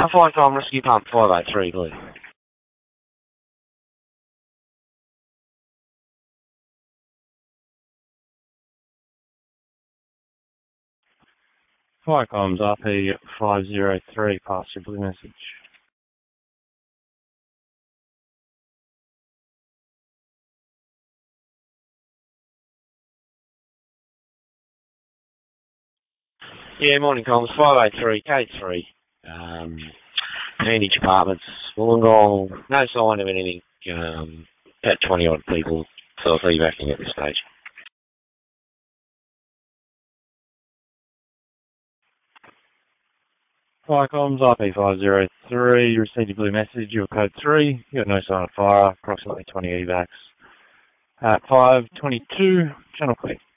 Fire Time Rescue Pump 583, please. Fire comms RP 503, pass your blue message. Yeah, morning comms, 583, K3. Handage Apartments, Wollongong, no sign of anything, about 20 odd people self-evacuating at this stage. Fire comms, RP503, you received your blue message, you're code 3, you got no sign of fire, approximately 20 evacs. At 522, channel clear.